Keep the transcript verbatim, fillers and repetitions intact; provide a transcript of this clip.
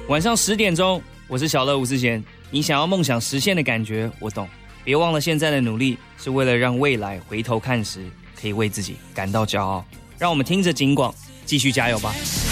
晚上十点钟，我是小乐吴思贤。你想要梦想实现的感觉，我懂。别忘了，现在的努力是为了让未来回头看时，可以为自己感到骄傲。让我们听着警广，继续加油吧。